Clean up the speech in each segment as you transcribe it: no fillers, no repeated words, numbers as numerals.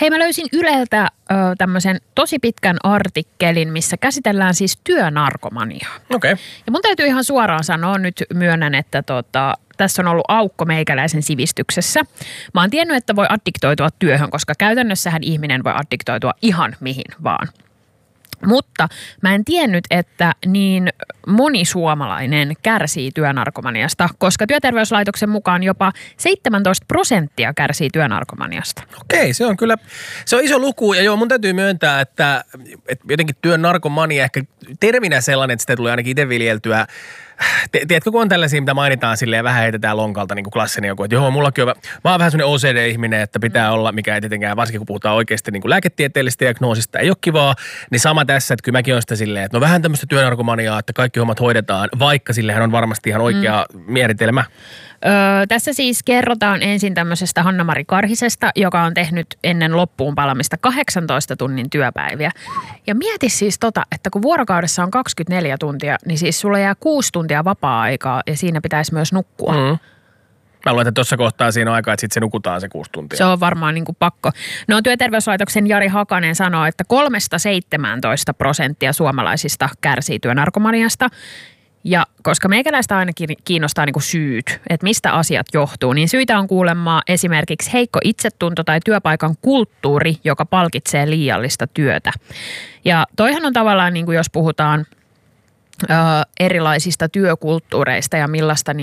Hei, mä löysin Yleltä tämmöisen tosi pitkän artikkelin, missä käsitellään siis työnarkomaniaa. Okei. Ja mun täytyy ihan suoraan sanoa, nyt myönnän, että tässä on ollut aukko meikäläisen sivistyksessä. Mä oon tiennyt, että voi addiktoitua työhön, koska käytännössähän ihminen voi addiktoitua ihan mihin vaan. Mutta mä en tiennyt, että niin moni suomalainen kärsii työnarkomaniasta, koska Työterveyslaitoksen mukaan jopa 17% kärsii työnarkomaniasta. Okei, se on kyllä, se on iso luku ja joo, mun täytyy myöntää, että jotenkin työnarkomania ehkä terminä sellainen, että sitä tulee ainakin itse viljeltyä. Tiedätkö, kun on tällaisia, mitä mainitaan silleen vähän heitetään lonkalta, niin kuin klassinen joku, että joo, mullakin on, mä oon vähän sellainen OCD-ihminen, että pitää olla, mikä ei tietenkään, varsinkin kun puhutaan oikeasti niin kuin lääketieteellisestä diagnoosista, ei ole kivaa, niin sama tässä, että kyllä mäkin on sitä silleen, että no vähän tämmöistä työnarkomaniaa, että kaikki hommat hoidetaan, vaikka sillehän on varmasti ihan oikea määritelmä. Tässä siis kerrotaan ensin tämmöisestä Hanna-Mari Karhisesta, joka on tehnyt ennen loppuun palamista 18 tunnin työpäiviä. Ja mieti siis että kun vuorokaudessa on 24 tuntia, niin siis sulla jää 6 tuntia vapaa-aikaa ja siinä pitäisi myös nukkua. Mä luulen, että tuossa kohtaa siinä on aikaa, että sitten se nukutaan se 6 tuntia. Se on varmaan niin kuin pakko. No Työterveyslaitoksen Jari Hakanen sanoo, että 3-17% suomalaisista kärsii työnarkomaniasta. Ja koska meikäläistä ainakin kiinnostaa niin kuin syyt, että mistä asiat johtuu, niin syitä on kuulemma esimerkiksi heikko itsetunto tai työpaikan kulttuuri, joka palkitsee liiallista työtä. Ja toihan on tavallaan, niin kuin jos puhutaan erilaisista työkulttuureista ja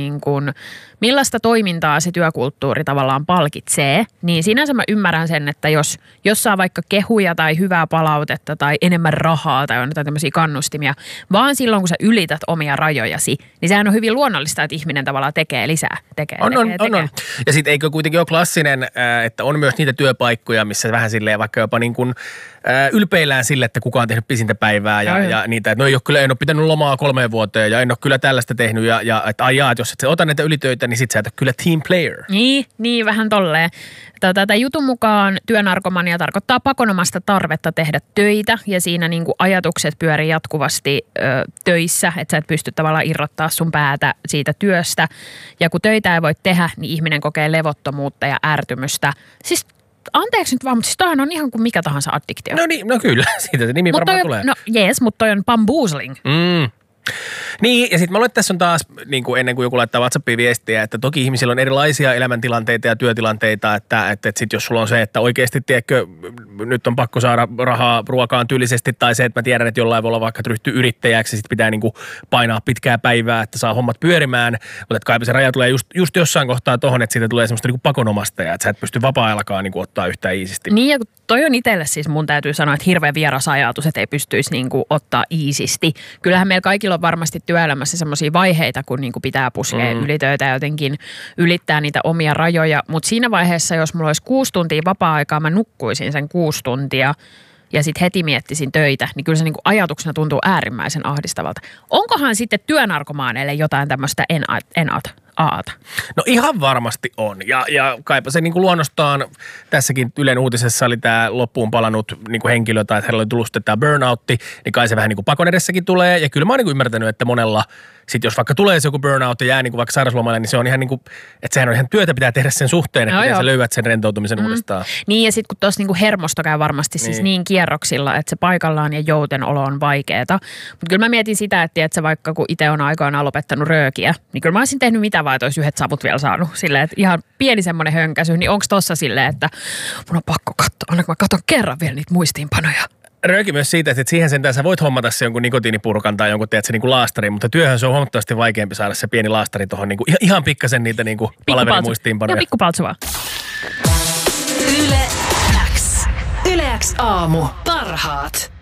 millaista toimintaa se työkulttuuri tavallaan palkitsee, niin sinänsä mä ymmärrän sen, että jos saa vaikka kehuja tai hyvää palautetta tai enemmän rahaa tai on jotain tämmöisiä kannustimia, vaan silloin kun sä ylität omia rajojasi, niin sehän on hyvin luonnollista, että ihminen tavallaan tekee lisää. On. Ja sitten eikö kuitenkin ole klassinen, että on myös niitä työpaikkoja, missä vähän silleen vaikka jopa niin kuin ylpeillään sille, että kuka on tehnyt pisintä päivää ja niitä, että no en ole pitänyt lomaa 3 vuoteen ja en ole kyllä tällaista tehnyt ja että jos et sä ota näitä ylitöitä, niin sit sä et ole kyllä team player. Niin vähän tolleen. Tämän jutun mukaan työnarkomania tarkoittaa pakonomasta tarvetta tehdä töitä ja siinä niin kuin ajatukset pyörii jatkuvasti töissä, että sä et pysty tavallaan irrottaa sun päätä siitä työstä. Ja kun töitä ei voi tehdä, niin ihminen kokee levottomuutta ja ärtymystä. Siis anteeksi nyt vaan, mutta siis toihan on ihan kuin mikä tahansa addiktio. No kyllä, siitä se nimi varmaan tulee. No jees, mutta toi on bamboozling. Niin, ja sitten mä luulen, että tässä on taas, niin kuin ennen kuin joku laittaa WhatsAppiin viestiä, että toki ihmisillä on erilaisia elämäntilanteita ja työtilanteita, että sitten jos sulla on se, että oikeasti, tiedätkö, nyt on pakko saada rahaa ruokaan tyylisesti, tai se, että mä tiedän, että jollain voi olla vaikka ryhtyä yrittäjäksi, sitten pitää niin kuin painaa pitkää päivää, että saa hommat pyörimään, mutta että kaipa se raja tulee just jossain kohtaa tohon, että siitä tulee semmoista niin kuin pakonomasta ja että sä et pysty vapaa-ajallakaan niin kuin ottaa yhtään iisisti. Niin, ja toi on itselle siis mun täytyy sanoa, että hirveän vieras ajatus, että ei pystyisi niin kuin ottaa iisisti. Kyllähän meillä kaikilla on varmasti työelämässä semmoisia vaiheita, kun niin kuin pitää puskea ylitöitä ja jotenkin ylittää niitä omia rajoja. Mutta siinä vaiheessa, jos mulla olisi 6 tuntia vapaa-aikaa, mä nukkuisin sen 6 tuntia ja sitten heti miettisin töitä, niin kyllä se niin kuin ajatuksena tuntuu äärimmäisen ahdistavalta. Onkohan sitten työnarkomaaneille jotain tämmöistä aata? No ihan varmasti on. Ja kaipa se niin kuin luonnostaan, tässäkin Ylen uutisessa oli tämä loppuun palannut niin kuin henkilö, tai että hänellä oli tullut tämä burnoutti, niin kai se vähän niin kuin pakon edessäkin tulee. Ja kyllä mä oon niin kuin ymmärtänyt, että monella, sit jos vaikka tulee se joku burnout ja jää niin kuin vaikka sairauslomalle, niin se on ihan niin kuin, että sehän on ihan työtä pitää tehdä sen suhteen, että miten sä löydät sen rentoutumisen uudestaan. Niin ja sitten kun tuossa niin kuin hermosto käy varmasti siis niin kierroksilla, että se paikallaan ja joutenolo on vaikeeta. Mutta kyllä mä mietin sitä, että vaikka kun itse on aikoinaan lopettanut röökiä, niin kyllä mä olisin tehnyt mitä vaan, että olisi yhdet savut vielä saanut. Silleen, että ihan pieni semmoinen hönkäsy, niin onko tossa silleen, että mun on pakko katsoa, aina kun mä katson kerran vielä niitä muistiinpanoja. Rööki myös siitä, että siihen sentään sä voit hommata se jonkun nikotiinipurkan tai jonkun niin kuin laastarin, mutta työhön se on huomattavasti vaikeampi saada se pieni laastari tuohon niin kuin ihan pikkasen niitä niin kuin palaverimuistiinpanoja. Ja pikkupaltsu vaan. Yle X aamu. Parhaat.